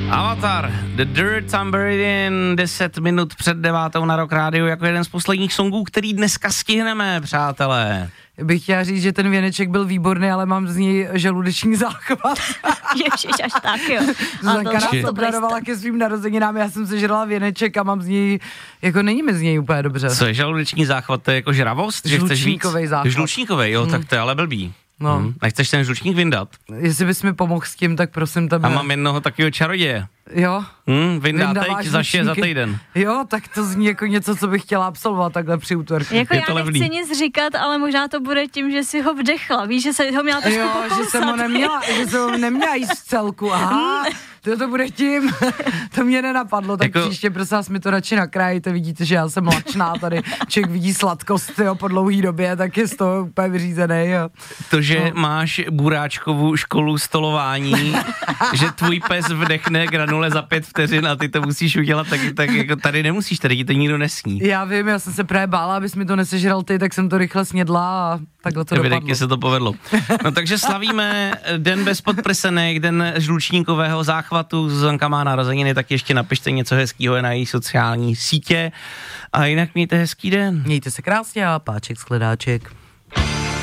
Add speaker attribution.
Speaker 1: Avatar, The Dirt Tambourine, 10 minut před 9 na Rock Radio, jako jeden z posledních songů, který dneska stihneme, přátelé.
Speaker 2: Bych chtěla říct, že ten věneček byl výborný, ale mám z něj žaludeční záchvat.
Speaker 3: Ježiš, až tak, jo.
Speaker 2: Zuzanka nás obradovala ke svým narozeninám, já jsem sežrala věneček a mám z něj, jako není mi z něj úplně dobře.
Speaker 1: Co je žaludeční záchvat, to je jako žravost?
Speaker 2: Žlučníkovej záchvat.
Speaker 1: Žlučníkovej, jo, tak to je ale blbý.
Speaker 2: No.
Speaker 1: Nechceš ten žlučník vyndat?
Speaker 2: Jestli bys mi pomohl s tím, tak prosím tebe.
Speaker 1: A mám jednoho takového čaroděje.
Speaker 2: Jo?
Speaker 1: Vyndá teď za 6 za týden.
Speaker 2: Jo, tak to zní jako něco, co bych chtěla absolvovat takhle při útvrku.
Speaker 3: Jako já nechci nic říkat, ale možná to bude tím, že si ho vdechla. Víš, že se ho měla trošku pokousat.
Speaker 2: Jo, že jsem ho neměla jíst v celku. Aha, to bude tím. To mě nenapadlo, tak jako... příště prosím vás mi to radši nakrájíte. Vidíte, že já jsem lačná tady. Člověk vidí sladkost, jo, po dlouhý době, tak je z toho úplně vyřízený. Jo.
Speaker 1: To, že máš buráčkovou školu stolování, že tvůj pes vdechne granule za 5 vteřin a ty to musíš udělat, tak jako tady nemusíš, tady ti to nikdo nesní.
Speaker 2: Já vím, já jsem se právě bála, abys mi to nesežral ty, tak jsem to rychle snědla a takhle to dopadlo.
Speaker 1: Se to povedlo. No takže slavíme den bez podprsenek, den žlučníkového záchvatu. Zuzanka má narozeniny, tak ještě napište něco hezkýho na její sociální sítě. A jinak mějte hezký den.
Speaker 2: Mějte se krásně a páček skledáček.